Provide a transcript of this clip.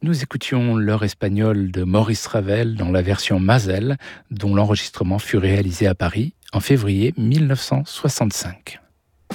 Nous écoutions l'heure espagnole de Maurice Ravel dans la version Mazel, dont l'enregistrement fut réalisé à Paris en février 1965.